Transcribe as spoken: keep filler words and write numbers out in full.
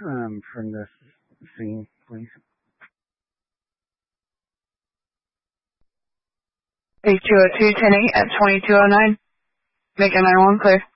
um, from this scene, please. Eight two zero two ten eight at twenty two oh nine. Make a nine one clear.